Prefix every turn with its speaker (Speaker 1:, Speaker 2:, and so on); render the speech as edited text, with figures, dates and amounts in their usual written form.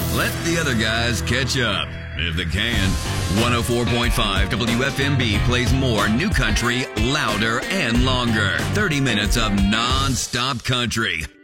Speaker 1: Let the other guys catch up, if they can. 104.5 WFMB plays more new country, louder and longer. 30 minutes of non-stop country.